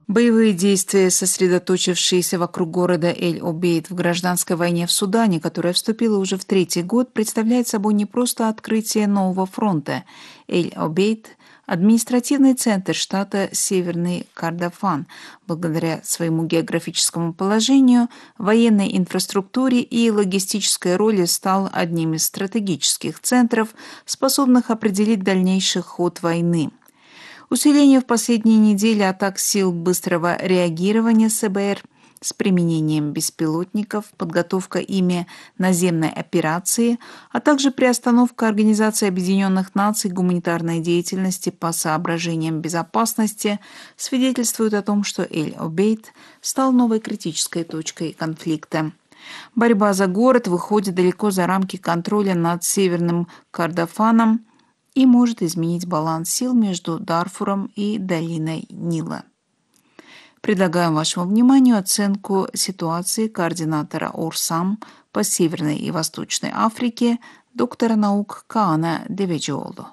Боевые действия, сосредоточившиеся вокруг города Эль-Обейд в гражданской войне в Судане, которая вступила уже в третий год, представляет собой не просто открытие нового фронта. Эль-Обейд – административный центр штата Северный Кордофан, благодаря своему географическому положению, военной инфраструктуре и логистической роли стал одним из стратегических центров, способных определить дальнейший ход войны. Усиление в последние недели атак сил быстрого реагирования СБР с применением беспилотников, подготовка ими наземной операции, а также приостановка Организации Объединенных Наций гуманитарной деятельности по соображениям безопасности свидетельствуют о том, что Эль-Обейд стал новой критической точкой конфликта. Борьба за город выходит далеко за рамки контроля над Северным Кордофаном и может изменить баланс сил между Дарфуром и долиной Нила. Предлагаем вашему вниманию оценку ситуации координатора Орсам по Северной и Восточной Африке, доктора наук Каана Деведжиолу.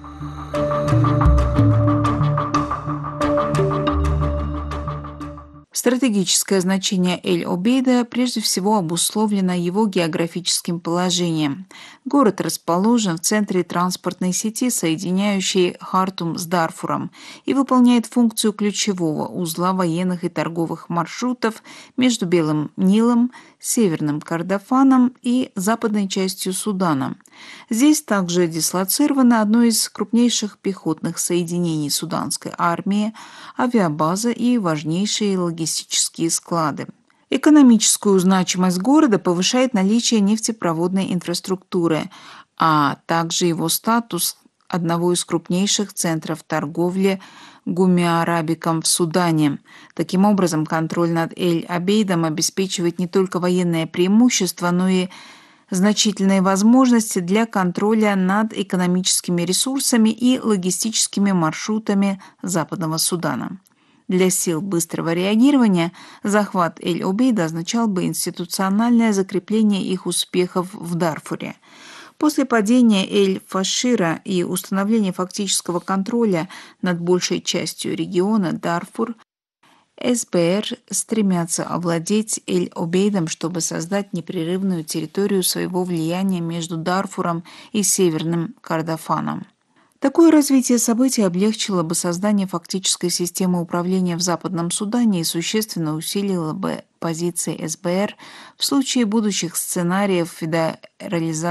Стратегическое значение Эль-Обейда прежде всего обусловлено его географическим положением. Город расположен в центре транспортной сети, соединяющей Хартум с Дарфуром, и выполняет функцию ключевого узла военных и торговых маршрутов между Белым Нилом, Северным Кордофаном и западной частью Судана. Здесь также дислоцировано одно из крупнейших пехотных соединений суданской армии, авиабаза и важнейшие логистические склады. Экономическую значимость города повышает наличие нефтепроводной инфраструктуры, а также его статус одного из крупнейших центров торговли гумми-арабиком в Судане. Таким образом, контроль над Эль-Обейдом обеспечивает не только военное преимущество, но и значительные возможности для контроля над экономическими ресурсами и логистическими маршрутами Западного Судана. Для сил быстрого реагирования захват Эль-Обейда означал бы институциональное закрепление их успехов в Дарфуре. После падения Эль-Фашира и установления фактического контроля над большей частью региона Дарфур, СБР стремятся овладеть Эль-Обейдом, чтобы создать непрерывную территорию своего влияния между Дарфуром и Северным Кордофаном. Такое развитие событий облегчило бы создание фактической системы управления в Западном Судане и существенно усилило бы позиции СБР в случае будущих сценариев федерализации